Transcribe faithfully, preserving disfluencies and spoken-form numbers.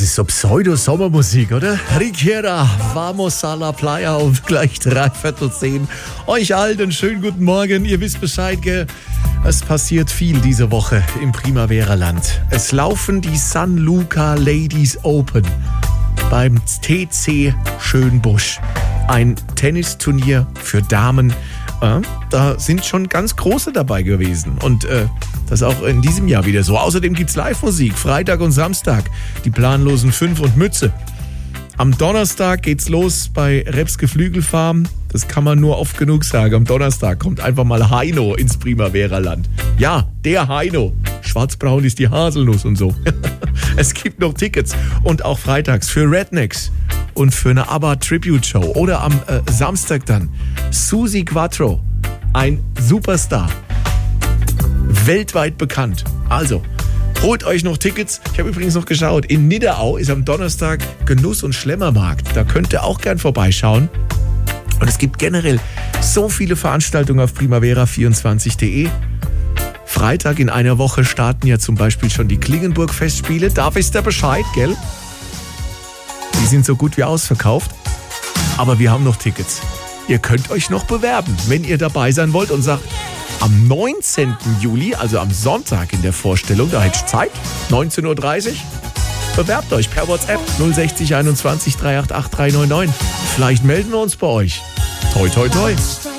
ist so Pseudo-Sommermusik, oder? Riquiera, vamos a la playa um gleich dreiviertel zehn. Euch allen schönen guten Morgen. Ihr wisst Bescheid, gell? Es passiert viel diese Woche im Primavera-Land. Es laufen die San Luca Ladies Open beim T C Schönbusch. Ein Tennisturnier für Damen. Äh, da sind schon ganz große dabei gewesen. Und äh, das ist auch in diesem Jahr wieder so. Außerdem gibt's Live-Musik, Freitag und Samstag. Die planlosen Fünf und Mütze. Am Donnerstag geht's los bei Reps Geflügelfarm. Das kann man nur oft genug sagen. Am Donnerstag kommt einfach mal Heino ins Primavera-Land. Ja, der Heino. Schwarzbraun ist die Haselnuss und so. Es gibt noch Tickets. Und auch freitags für Rednecks und für eine ABBA-Tribute-Show. Oder am äh, Samstag dann Susi Quattro. Ein Superstar. Weltweit bekannt. Also, holt euch noch Tickets. Ich habe übrigens noch geschaut, in Nidderau ist am Donnerstag Genuss- und Schlemmermarkt. Da könnt ihr auch gern vorbeischauen. Und es gibt generell so viele Veranstaltungen auf primavera vierundzwanzig punkt de. Freitag in einer Woche starten ja zum Beispiel schon die Klingenburg-Festspiele. Da wisst ihr Bescheid, gell? Die sind so gut wie ausverkauft. Aber wir haben noch Tickets. Ihr könnt euch noch bewerben, wenn ihr dabei sein wollt und sagt, am neunzehnten Juli, also am Sonntag in der Vorstellung, da hättet ihr Zeit, neunzehn Uhr dreißig, bewerbt euch per WhatsApp null sechzig einundzwanzig drei acht acht drei neun neun. Vielleicht melden wir uns bei euch. Toi, toi, toi.